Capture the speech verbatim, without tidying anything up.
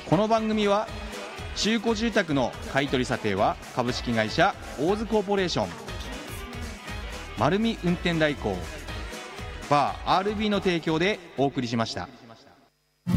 この番組は中古住宅の買取査定は株式会社大津コーポレーション、丸見運転代行、バー アールビー の提供でお送りしました。